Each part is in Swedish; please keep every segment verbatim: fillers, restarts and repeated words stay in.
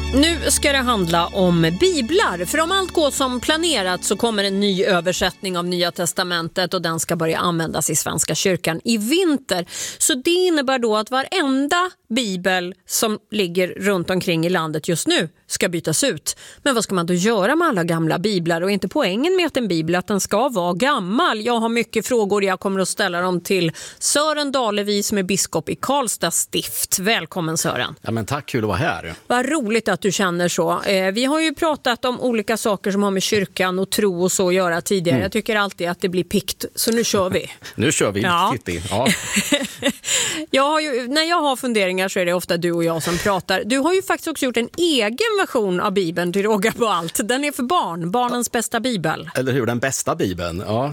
Nu ska det handla om biblar, för om allt går som planerat så kommer en ny översättning av Nya testamentet och den ska börja användas i Svenska kyrkan i vinter. Så det innebär då att varenda bibel som ligger runt omkring i landet just nu ska bytas ut. Men vad ska man då göra med alla gamla biblar? Och inte poängen med att en bibel att den ska vara gammal. Jag har mycket frågor, jag kommer att ställa dem till Sören Dalevi som är biskop i Karlstad stift. Välkommen Sören. Ja, men tack, kul att vara här. Vad roligt att du känner så. Eh, vi har ju pratat om olika saker som har med kyrkan och tro och så att göra tidigare. Mm. Jag tycker alltid att det blir pikt, så nu kör vi. Nu kör vi, ja. Titti. Ja. jag har ju, när jag har funderingar så är det ofta du och jag som pratar. Du har ju faktiskt också gjort en egen version av Bibeln till råga på allt. Den är för barn, barnens bästa bibel. Eller hur, den bästa Bibeln, ja.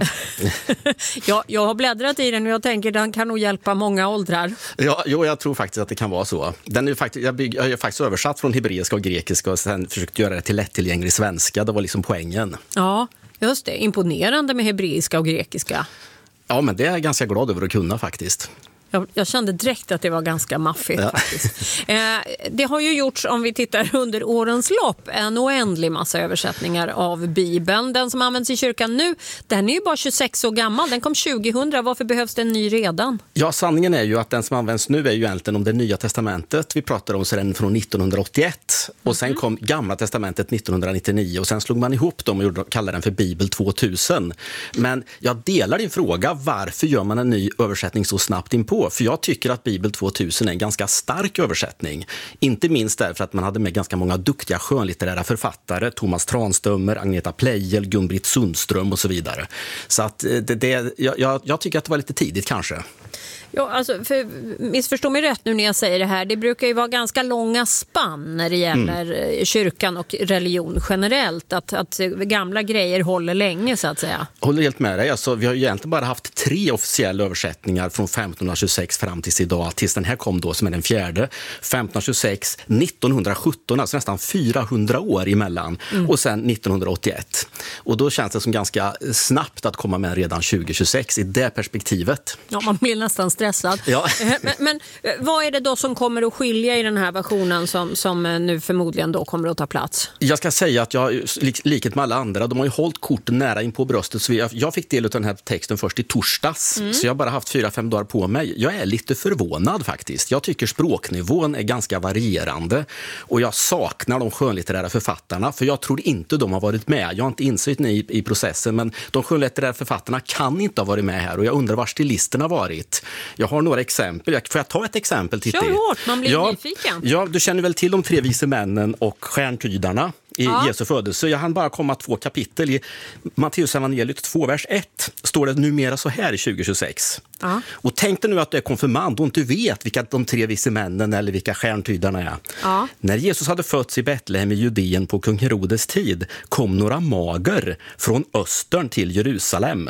ja jag har bläddrat i den och jag tänker den kan nog hjälpa många åldrar. Ja, jo, jag tror faktiskt att det kan vara så. Den är ju faktiskt, jag, bygg, jag har faktiskt översatt från hebreiska och grekiska och sen försökt göra det till lättillgänglig svenska. Det var liksom poängen. Ja, just det. Imponerande med hebreiska och grekiska. Ja, men det är jag ganska glad över att kunna faktiskt. Jag, jag kände direkt att det var ganska maffigt ja. faktiskt. Eh, det har ju gjorts, om vi tittar under årens lopp, en oändlig massa översättningar av Bibeln. Den som används i kyrkan nu, den är ju bara tjugosex år gammal. Den kom tjugohundra. Varför behövs det en ny redan? Ja, sanningen är ju att den som används nu är ju egentligen om det nya testamentet. Vi pratar om så den från nittonhundraåttioett. Och sen kom gamla testamentet nittonhundranittionio. Och sen slog man ihop dem och kallade den för Bibel tvåtusen. Men jag delar din fråga. Varför gör man en ny översättning så snabbt in på? För jag tycker att Bibel tvåtusen är en ganska stark översättning. Inte minst därför att man hade med ganska många duktiga skönlitterära författare. Thomas Tranströmer, Agneta Pleijel, Gun-Britt Sundström och så vidare. Så att det, det, jag, jag tycker att det var lite tidigt kanske. Ja, alltså, för, missförstå mig rätt nu när jag säger det här. Det brukar ju vara ganska långa spann när det gäller mm. kyrkan och religion generellt. Att, att gamla grejer håller länge så att säga. Jag håller helt med dig. Alltså, vi har ju egentligen bara haft tre officiella översättningar från femtonhundratjugosex fram tills idag. Tills den här kom då som är den fjärde. femtonhundratjugosex, nittonhundrasjutton, alltså nästan fyrahundra år emellan. Mm. Och sen nittonhundraåttioett. Och då känns det som ganska snabbt att komma med redan tjugohundratjugosex i det perspektivet. Ja, man blir nästan stressad. Ja. Men, men vad är det då som kommer att skilja i den här versionen som, som nu förmodligen då kommer att ta plats? Jag ska säga att jag, likhet med alla andra, de har ju hållit korten nära in på bröstet. Så jag, jag fick del av den här texten först i torsdags. Mm. Så jag har bara haft fyra, fem dagar på mig. Jag är lite förvånad faktiskt. Jag tycker språknivån är ganska varierande. Och jag saknar de skönlitterära författarna. För jag tror inte de har varit med. Jag har inte insett i, i processen. Men de skönlitterära författarna kan inte ha varit med här. Och jag undrar var stilisterna har varit. Jag har några exempel. Får jag ta ett exempel, Titti? Kör hårt, man blir ja, nyfiken. Ja, du känner väl till de tre vise männen och stjärntydarna i ja. Jesu födelse. Jag hann bara komma två kapitel. I Matteus evangeliet två, vers ett står det numera så här i tjugohundratjugosex. Ja. Och tänk dig nu att du är konfirmand och inte vet vilka de tre vise männen eller vilka stjärntydarna är. Ja. När Jesus hade fötts i Betlehem i Judeen på kung Herodes tid kom några mager från östern till Jerusalem.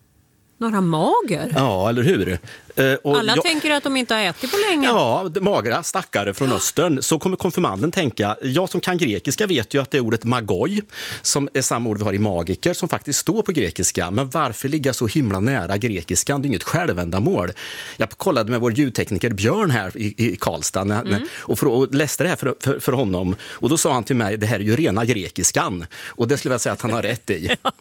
Några mager? Ja, eller hur? Och alla jag, tänker att de inte har ätit på länge. Ja, magra stackare från östern. Så kommer konfirmanden tänka, jag som kan grekiska vet ju att det är ordet magoi, som är samma ord vi har i magiker, som faktiskt står på grekiska. Men varför ligga så himla nära grekiskan? Det är inget självändamål. Jag kollade med vår ljudtekniker Björn här i, i Karlstad när, mm. och, för, och läste det här för, för, för honom. Och då sa han till mig, det här är ju rena grekiskan. Och det skulle jag säga att han har rätt i. ja,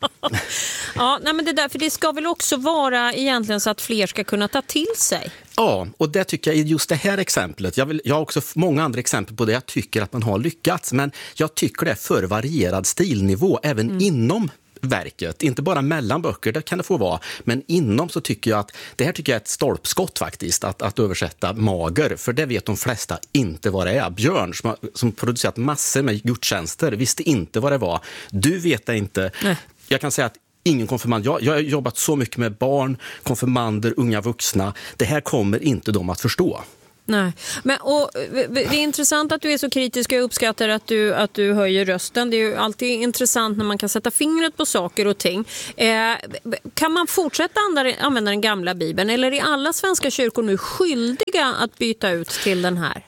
ja nej, men det där, för det ska väl också vara egentligen så att fler ska kunna ta till sig. Ja, och det tycker jag är just det här exemplet. Jag, vill, jag har också många andra exempel på det jag tycker att man har lyckats. Men jag tycker det är för varierad stilnivå även mm. inom verket. Inte bara mellan böcker, det kan det få vara. Men inom så tycker jag att det här tycker jag är ett stolpskott faktiskt. Att, att översätta mager. För det vet de flesta inte vad det är. Björn som, som producerat massor med gudstjänster visste inte vad det var. Du vet det inte. Nej. Jag kan säga att ingen konfirmand. Jag, jag har jobbat så mycket med barn, konfirmander, unga vuxna. Det här kommer inte de att förstå. Nej, men och det är intressant att du är så kritisk. Jag uppskattar att du, att du höjer rösten. Det är ju alltid intressant när man kan sätta fingret på saker och ting. Eh, kan man fortsätta använda den gamla Bibeln eller är alla svenska kyrkor nu skyldiga att byta ut till den här?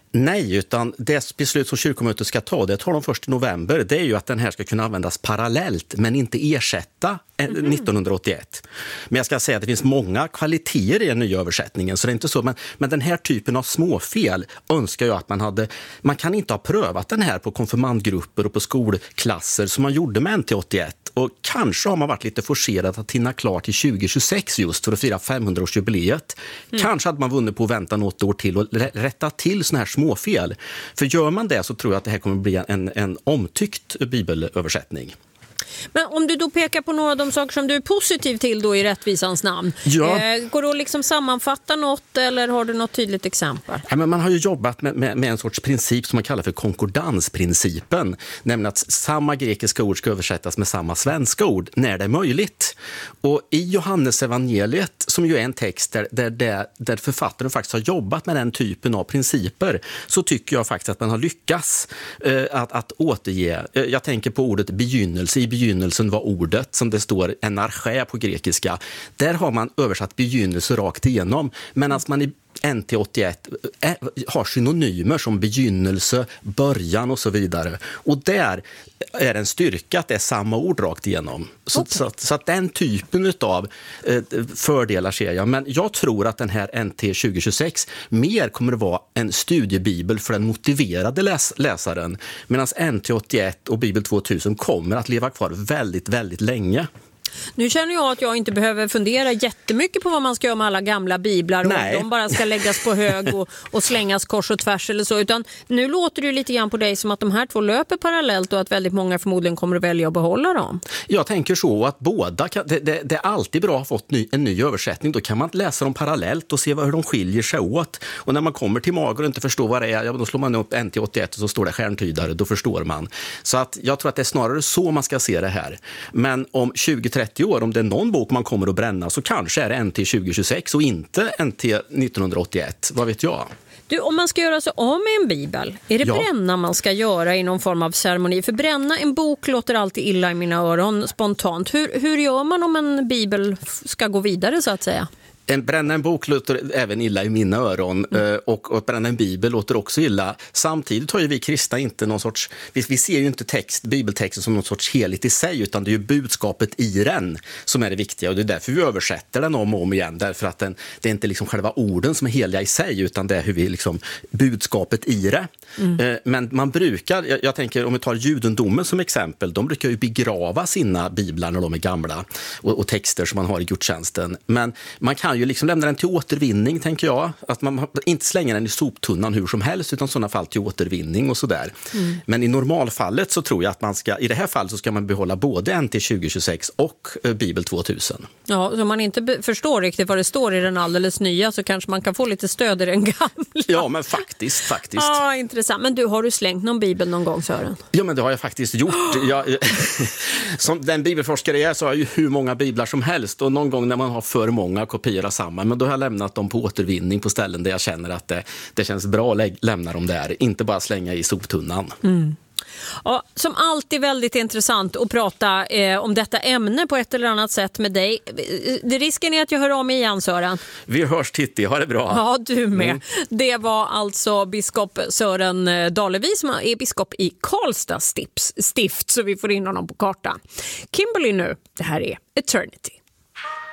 Nej, utan det beslut som kyrkomötet ska ta, det tar de först i november, det är ju att den här ska kunna användas parallellt men inte ersätta mm. nittonhundraåttioett. Men jag ska säga att det finns många kvaliteter i den nya översättningen, så det är inte så. Men, men den här typen av småfel önskar jag att man hade. Man kan inte ha prövat den här på konfirmandgrupper och på skolklasser som man gjorde med N T åttioett. Och kanske har man varit lite forcerad att hinna klart till tjugo tjugosex just för att fira femhundraårsjubileet. Mm. Kanske hade man vunnit på att vänta något år till och rätta till såna här småfel. För gör man det så tror jag att det här kommer bli en, en omtyckt bibelöversättning. Men om du då pekar på några av de saker som du är positiv till då i rättvisans namn, ja. eh, går det att liksom sammanfatta något eller har du något tydligt exempel? Ja, men man har ju jobbat med, med, med en sorts princip som man kallar för konkordansprincipen, nämligen att samma grekiska ord ska översättas med samma svenska ord när det är möjligt. Och i Johannes evangeliet, som ju är en text där, där, där, där författaren faktiskt har jobbat med den typen av principer, så tycker jag faktiskt att man har lyckats eh, att, att återge, eh, jag tänker på ordet begynnelse. I begynnelsen var ordet, som det står enarché på grekiska. Där har man översatt begynnelse rakt igenom, medan man i N T åttioett har synonymer som begynnelse, början och så vidare. Och där är en styrka att det är samma ord rakt igenom. Så, okay. så, att, så att den typen av eh, fördelar ser jag. Men jag tror att den här N T tjugo tjugosex mer kommer att vara en studiebibel för den motiverade läs- läsaren. Medan N T åttioett och Bibel tvåtusen kommer att leva kvar väldigt, väldigt länge. Nu känner jag att jag inte behöver fundera jättemycket på vad man ska göra med alla gamla biblar och Nej. om de bara ska läggas på hög och, och slängas kors och tvärs eller så, utan nu låter det lite grann på dig som att de här två löper parallellt och att väldigt många förmodligen kommer att välja att behålla dem. Jag tänker så att båda kan, det, det, det är alltid bra att ha fått ny, en ny översättning. Då kan man läsa dem parallellt och se hur de skiljer sig åt. Och när man kommer till mager och inte förstår vad det är, ja, då slår man upp N T åttioett och så står det stjärntydare, då förstår man. Så att jag tror att det är snarare så man ska se det här. Men om tjugo trettio år, om det är någon bok man kommer att bränna, så kanske är det N T tjugo tjugosex och inte N T nittonhundraåttioett. Vad vet jag? Du, om man ska göra så av med en bibel, är det ja. bränna man ska göra i någon form av ceremoni? För bränna en bok låter alltid illa i mina öron spontant. Hur, hur gör man om en bibel ska gå vidare så att säga? En bränna en bok låter även illa i mina öron mm. och att bränna en bibel låter också illa. Samtidigt har ju vi kristna inte någon sorts, vi, vi ser ju inte text, bibeltexten som någon sorts heligt i sig, utan det är ju budskapet i den som är det viktiga, och det är därför vi översätter den om och om igen, därför att den, det är inte liksom själva orden som är heliga i sig, utan det är hur vi liksom, budskapet i det. Mm. Men man brukar, jag, jag tänker om vi tar judendomen som exempel, de brukar ju begrava sina biblar när de är gamla och, och texter som man har i gudstjänsten, men man kan ju liksom lämna den till återvinning, tänker jag. Att man inte slänger den i soptunnan hur som helst, utan i sådana fall till återvinning och sådär. Mm. Men i normalfallet så tror jag att man ska, i det här fallet så ska man behålla både N T tjugo tjugosex och uh, Bibel tvåtusen. Ja, så om man inte be- förstår riktigt vad det står i den alldeles nya, så kanske man kan få lite stöd i den gamla. Ja, men faktiskt, faktiskt. Ja, intressant. Men du, har du slängt någon bibel någon gång, Sören? Ja, men det har jag faktiskt gjort. Jag, som den bibelforskare jag är så har jag ju hur många biblar som helst, och någon gång när man har för många kopior samman, men då har jag lämnat dem på återvinning på ställen där jag känner att det, det känns bra att lä- lämna dem där, inte bara slänga i soptunnan. Mm. Ja, som alltid väldigt intressant att prata eh, om detta ämne på ett eller annat sätt med dig. Det risken är att jag hör om mig igen, Sören. Vi hörs, Titti. Ha det bra. Ja, du med. Mm. Det var alltså biskop Sören Dalevi som är biskop i Karlstad stift, så vi får in honom på kartan. Kimberly nu, det här är Eternity.